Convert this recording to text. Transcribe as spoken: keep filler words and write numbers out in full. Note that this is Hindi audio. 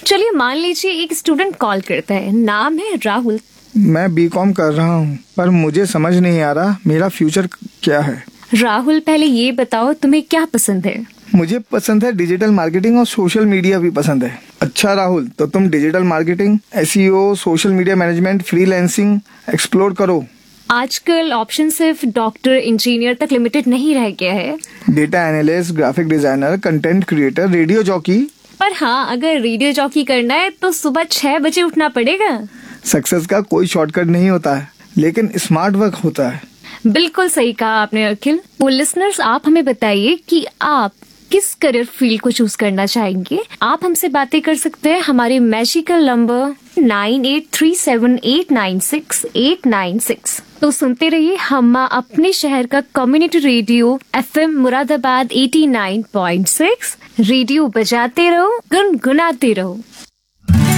चलिए मान लीजिए एक स्टूडेंट कॉल करता है, नाम है राहुल। मैं बी कॉम कर रहा हूँ, पर मुझे समझ नहीं आ रहा मेरा फ्यूचर क्या है। राहुल, पहले ये बताओ तुम्हें क्या पसंद है? मुझे पसंद है डिजिटल मार्केटिंग और सोशल मीडिया भी पसंद है। अच्छा राहुल, तो तुम digital marketing, SEO, social media management, freelancing explore करो। आजकल ऑप्शन सिर्फ डॉक्टर, इंजीनियर तक लिमिटेड नहीं रह गया है। Data analyst, graphic designer, content creator, radio jockey. पर हाँ, अगर रेडियो जॉकी करना है तो सुबह छह बजे उठना पड़ेगा। सक्सेस का कोई शॉर्टकट नहीं होता है, लेकिन स्मार्ट वर्क होता है। बिल्कुल सही कहा आपने अखिल। तो लिसनर्स, आप हमें बताइए कि आप किस करियर फील्ड को चूज करना चाहेंगे। आप हमसे बातें कर सकते हैं हमारे magical number nine eight three seven eight nine six eight nine six. तो सुनते रहिए हम्मा अपने शहर का community radio FM Moradabad eighty nine point six. Radio बजाते रहो, गुनगुनाते रहो।